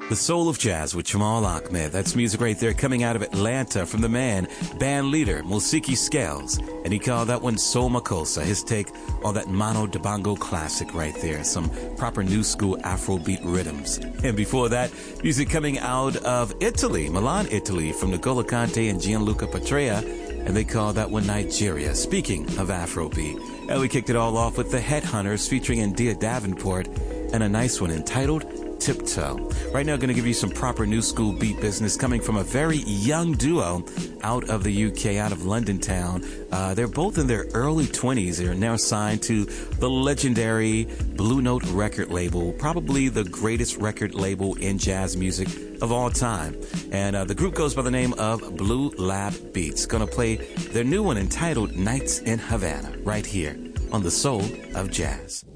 The Soul of Jazz with Jamal Ahmed. That's music right there coming out of Atlanta from the man, band leader, Musiki Scales. And he called that one Soul Makossa, his take on that Mano Dibango classic right there. Some proper new school Afrobeat rhythms. And before that, music coming out of Italy, Milan, Italy, from Nicola Conte and Gianluca Patrea. And they call that one Nigeria. Speaking of Afrobeat, and we kicked it all off with the Headhunters featuring India Davenport and a nice one entitled Tiptoe. Right now, going to give you some proper new school beat business coming from a very young duo out of the UK, out of London town. They're both in their early 20s. They're now signed to the legendary Blue Note record label, probably the greatest record label in jazz music of all time. And the group goes by the name of Blue Lab Beats. Going to play their new one entitled Nights in Havana right here on The Soul of Jazz.